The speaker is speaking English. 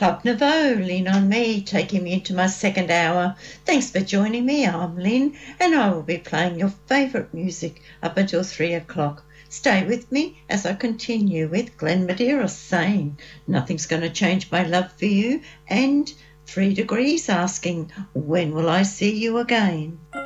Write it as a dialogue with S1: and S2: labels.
S1: Club Nouveau, Lean on Me, taking me into my second hour. Thanks for joining me. I'm Lynn, and I will be playing your favourite music up until 3 o'clock. Stay with me as I continue with Glenn Medeiros saying, "Nothing's going to change my love for you," and 3 Degrees asking, "When will I see you again?"